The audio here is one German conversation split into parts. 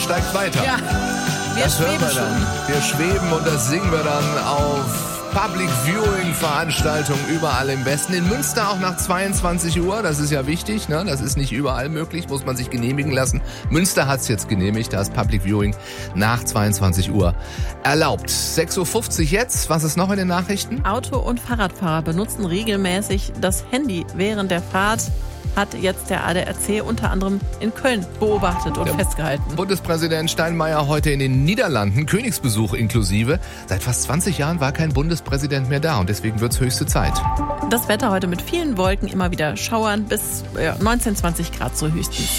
steigt weiter. Ja, Das hören wir dann. Wir schweben und das singen wir dann auf Public Viewing Veranstaltungen überall im Westen. In Münster auch nach 22 Uhr, das ist ja wichtig, ne? Das ist nicht überall möglich, muss man sich genehmigen lassen. Münster hat's jetzt genehmigt, da ist Public Viewing nach 22 Uhr erlaubt. 6.50 Uhr jetzt, was ist noch in den Nachrichten? Auto- und Fahrradfahrer benutzen regelmäßig das Handy während der Fahrt. Hat jetzt der ADAC unter anderem in Köln beobachtet und festgehalten. Bundespräsident Steinmeier heute in den Niederlanden, Königsbesuch inklusive. Seit fast 20 Jahren war kein Bundespräsident mehr da und deswegen wird's höchste Zeit. Das Wetter heute mit vielen Wolken, immer wieder Schauern bis 19, 20 Grad so höchstens.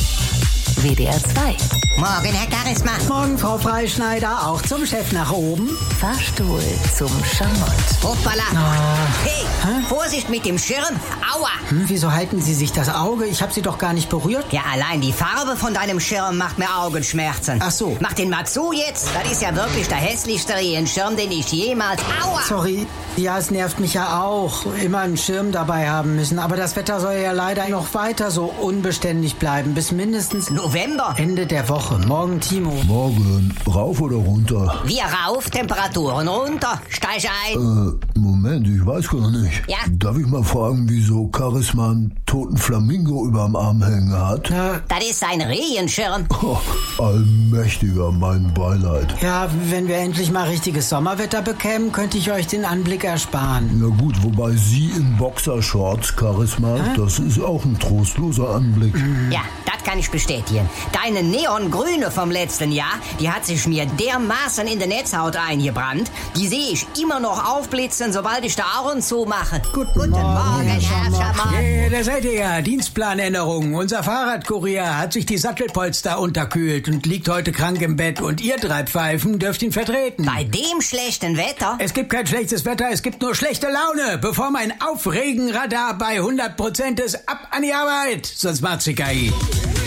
WDR 2. Morgen, Herr Charisma. Morgen, Frau Freischneider, auch zum Chef nach oben. Fahrstuhl zum Schamott. Hoppala. Hey, Vorsicht mit dem Schirm. Aua. Wieso halten Sie sich das Auge? Ich habe Sie doch gar nicht berührt. Ja, allein die Farbe von deinem Schirm macht mir Augenschmerzen. Ach so. Mach den mal zu jetzt. Das ist ja wirklich der hässlichste Regenschirm, den ich jemals... Aua. Sorry. Ja, es nervt mich ja auch, immer einen Schirm dabei haben müssen. Aber das Wetter soll ja leider noch weiter so unbeständig bleiben. Bis mindestens November. Ende der Woche. Morgen, Timo. Morgen, rauf oder runter? Wir rauf, Temperaturen runter. Steig ein. Moment, ich weiß gar nicht. Ja? Darf ich mal fragen, wieso Charisma einen toten Flamingo überm Arm hängen hat? Das ist ein Regenschirm. Oh, allmächtiger, mein Beileid. Ja, wenn wir endlich mal richtiges Sommerwetter bekämen, könnte ich euch den Anblick ersparen. Na gut, wobei Sie in Boxershorts, Charisma, das ist auch ein trostloser Anblick. Ja, das kann ich bestätigen. Deine Neongrüne vom letzten Jahr, die hat sich mir dermaßen in die Netzhaut eingebrannt. Die sehe ich immer noch aufblitzen, sobald ich die Augen zumache. Guten Morgen, Herr Schamann. Hey, da seid ihr ja. Dienstplanänderung. Unser Fahrradkurier hat sich die Sattelpolster unterkühlt und liegt heute krank im Bett. Und ihr drei Pfeifen dürft ihn vertreten. Bei dem schlechten Wetter? Es gibt kein schlechtes Wetter, es gibt nur schlechte Laune. Bevor mein Aufregenradar bei 100% ist, ab an die Arbeit. Sonst macht's die KI.